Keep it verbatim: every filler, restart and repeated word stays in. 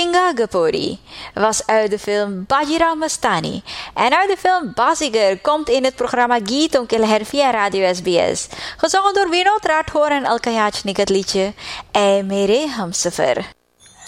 Singa Gapuri was uit de film Bajirao Mastani. En uit de film Bazigar komt in het programma Geet Onkil via Radio S B S. Gezongen door Vinod Rathore en Alka Yachnik het liedje E Mere Humsafar.